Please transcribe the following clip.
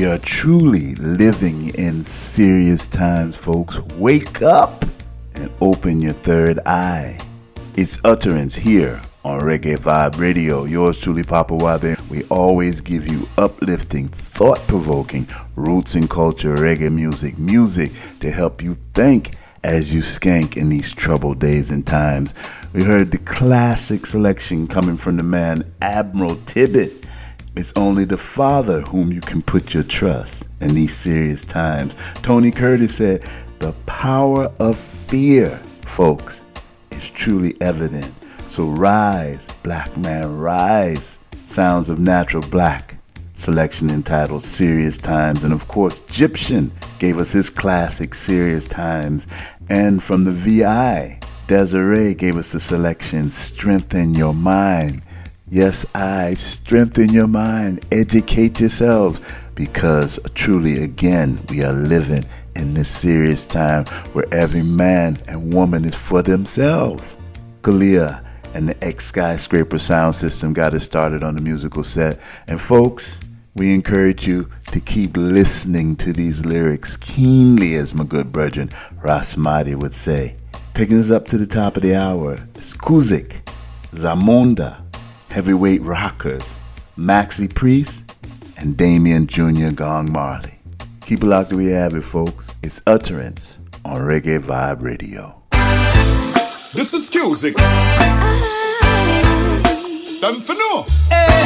We are truly living in serious times, folks. Wake up and open your third eye. It's Utterance here on Reggae Vibe Radio. Yours truly, Papa Wabe. We always give you uplifting, thought-provoking, roots and culture reggae music to help you think as you skank in these troubled days and times. We heard the classic selection coming from the man Admiral Tibbet. It's only the Father whom you can put your trust in these serious times. Tony Curtis said, the power of fear, folks, is truly evident. So rise, black man, rise. Sounds of Natural Black selection entitled Serious Times. And of course, Egyptian gave us his classic Serious Times. And from the VI, Desiree gave us the selection Strengthen Your Mind. Yes, I strengthen your mind, educate yourselves, because truly, again, we are living in this serious time where every man and woman is for themselves. Kalia and the X-Skyscraper sound system got us started on the musical set. And folks, we encourage you to keep listening to these lyrics keenly, as my good brethren Ras Mahdi would say. Taking us up to the top of the hour, it's Kuzik, Zamunda, Heavyweight Rockers, Maxi Priest, and Damien Jr. Gong Marley. Keep it locked that we have it, folks. It's Utterance on Reggae Vibe Radio. This is Cusick. Them for no.